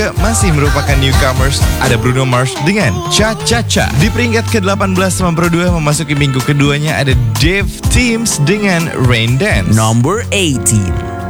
masih merupakan newcomers. Ada Bruno Mars dengan Cha Cha Cha. Di peringkat ke-18 92 memasuki minggu keduanya ada Dave Teams dengan Rain Dance. Number 18.